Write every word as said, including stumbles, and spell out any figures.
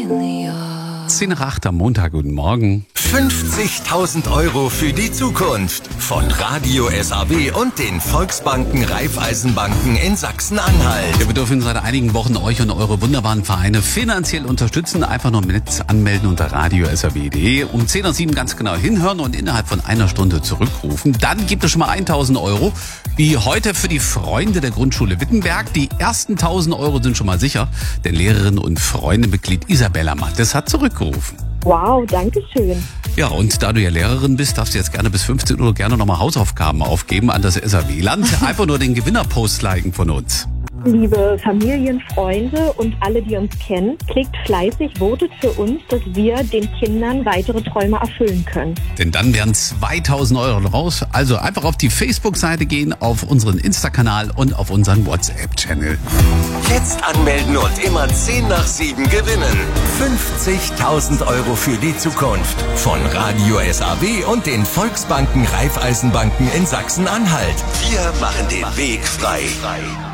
zehn nach acht am Montag, guten Morgen. fünfzigtausend Euro für die Zukunft von Radio S A W und den Volksbanken Raiffeisenbanken in Sachsen-Anhalt. Ja, wir dürfen seit einigen Wochen euch und eure wunderbaren Vereine finanziell unterstützen. Einfach nur mit anmelden unter radio s a w punkt d e. Um zehn Uhr sieben ganz genau hinhören und innerhalb von einer Stunde zurückrufen. Dann gibt es schon mal tausend Euro, wie heute für die Freunde der Grundschule Wittenberg. Die ersten tausend Euro sind schon mal sicher, denn Lehrerin und Freundemitglied Isabella Mattes hat zurückgerufen. Wow, danke schön. Ja, und da du ja Lehrerin bist, darfst du jetzt gerne bis fünfzehn Uhr gerne nochmal Hausaufgaben aufgeben an das S A W-Land. Einfach nur den Gewinnerpost liken von uns. Liebe Familien, Freunde und alle, die uns kennen, klickt fleißig, votet für uns, dass wir den Kindern weitere Träume erfüllen können. Denn dann werden zweitausend Euro raus. Also einfach auf die Facebook-Seite gehen, auf unseren Insta-Kanal und auf unseren WhatsApp-Channel. Jetzt anmelden und immer zehn nach sieben gewinnen. fünfzigtausend Euro für die Zukunft von Radio S A W und den Volksbanken Raiffeisenbanken in Sachsen-Anhalt. Wir machen den Weg frei.